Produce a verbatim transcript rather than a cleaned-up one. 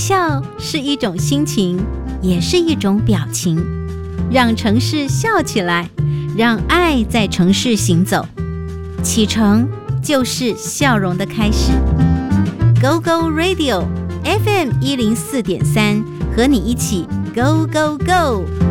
笑是一种心情，也是一种表情。让城市笑起来，让爱在城市行走。启程就是笑容的开始。Go Go Radio F M 一零四点三，和你一起 Go Go Go。